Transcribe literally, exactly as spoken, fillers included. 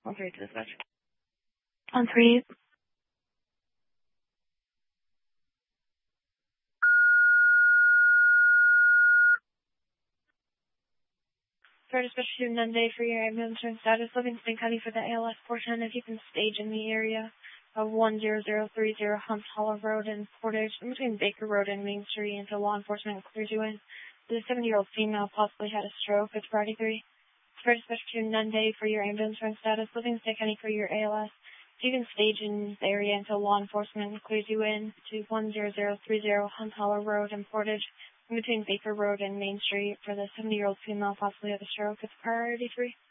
One three to dispatch. On three. For dispatch to Nunde for your ambulance and status, Livingston County for the A L S portion. If you can stage in the area of one zero zero three zero Hunt Hollow Road and Portage, in between Baker Road and Main Street, until law enforcement clears you in. The seventy-year-old female possibly had a stroke. It's priority three. For dispatch to Nunde for your ambulance and status, Livingston County for your A L S. If you can stage in the area until law enforcement clears you in to one zero zero three zero Hunt Hollow Road and Portage, in between Baker Road and Main Street, for the seventy-year-old female possibly had a stroke. It's priority three.